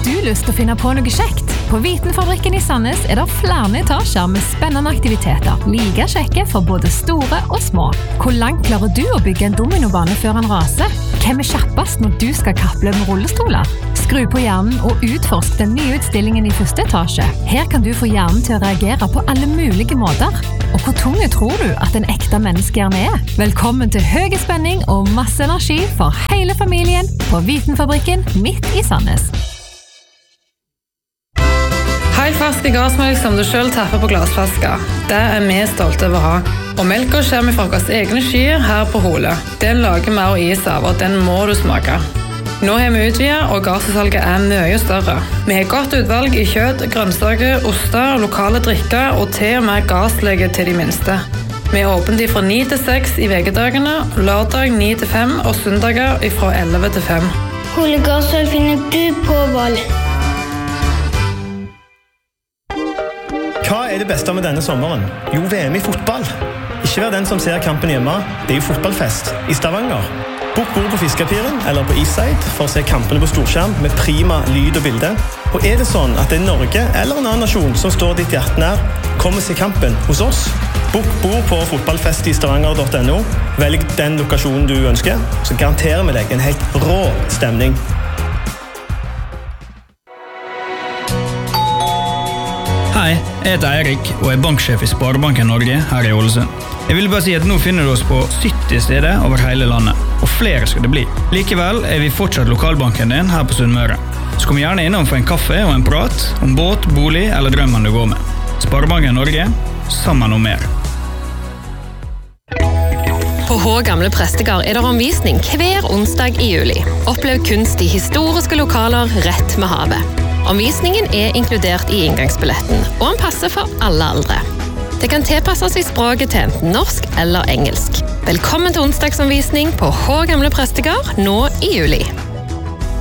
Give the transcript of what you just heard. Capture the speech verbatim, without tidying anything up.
du lyst til å finne på noe kjekt? På Vitenfabrikken i Sandnes er det flere etasjer med spennende aktiviteter, like kjekke for både store og små. Hvor langt klarer du å bygge en dominobane før han raser? Hvem er kjappest når du skal kapple med rullestoler? Skru på hjernen og utforsk den nye utstillingen i første etasje. Her kan du få hjernen til å reagere på alle mulige måter. Og hvor tunge tror du at en ekte menneskehjerne er? Velkommen til høy spenning og masse energi for hele familien på Vitenfabrikken midt i Sandnes. Helt ferske gassmelk som du selv tapper på glassflasker. Det er vi stolte over å ha. Og melka kommer fra våre egne skyer her på Hole. Den lager vi og is av, og den må du smake. Nå har vi utvidet, og gassalget er mye større. Vi har godt utvalg i kjøtt, grønnsaker, oster, lokale drikker og til og med gasslege til de minste. Vi er åpent fra ni til seks i vekedagene, lørdag ni til fem og søndager fra elleve til fem. Hole gassalg finner du på Val. Hva er det beste med denne sommeren? Jo, V M i fotball. Ikke vær den som ser kampen hjemme. Det er jo fotballfest i Stavanger. Bok bord på Fiskepiren eller på Eastside for å se kampene på storskjerm med prima lyd og bilde. Og er det sånn at det er Norge eller en annen nasjon som står ditt hjerte nær, kom og se kampen hos oss. Bok bord på fotballfest i stavanger punktum no. Velg den lokasjonen du ønsker, så garanterer vi deg en helt rå stemning. Hei, jeg heter Eirik og er banksjef i Sparebanken Norge her i Ålesund. Jeg vil bare si at nå finner du oss på sytti steder over hele landet, og flere skal det bli. Likevel er vi fortsatt lokalbanken din her på Sunnmøre. Så kom gjerne innom for en kaffe og en prat om båt, bolig eller drømmen du går med. Sparebanken Norge, sammen om mer. På H gamle prestegard er det omvisning hver onsdag i juli. Opplev kunst i historiske lokaler rett med havet. Omvisningen er inkludert i inngangsbilletten, og den passer for alle aldre. Det kan tilpasses i språket til enten norsk eller engelsk. Velkommen til onsdagsomvisning på H gamle prestegard nå i juli.